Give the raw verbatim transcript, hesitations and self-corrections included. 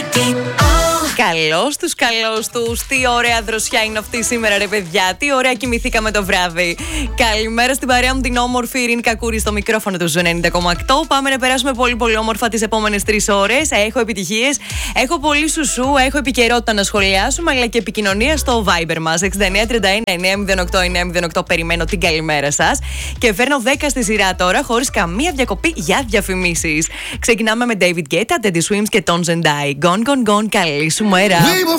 Καλώς τους, καλώς τους. Τι ωραία δροσιά είναι αυτή σήμερα, ρε παιδιά. Τι ωραία κοιμηθήκαμε το βράδυ. Καλημέρα στην παρέα μου, την όμορφη Ειρήνη Κακούρη στο μικρόφωνο του Ζου ενενήντα κόμμα οκτώ. Πάμε να περάσουμε πολύ πολύ όμορφα τις επόμενες τρεις ώρες. Έχω επιτυχίες, έχω πολύ σουσού, έχω επικαιρότητα να σχολιάσουμε, αλλά και επικοινωνία στο Viber μας. εξήντα εννέα τριάντα ένα εννέα μηδέν οκτώ εννέα μηδέν οκτώ. Περιμένω την καλημέρα σας. Και φέρνω δέκα στη σειρά τώρα, χωρίς καμία διακοπή για διαφημίσεις. Ξεκινάμε με David Guetta, Teddy Swims και Tones and I. Gone, gone, gone. Καλή σου μέρα.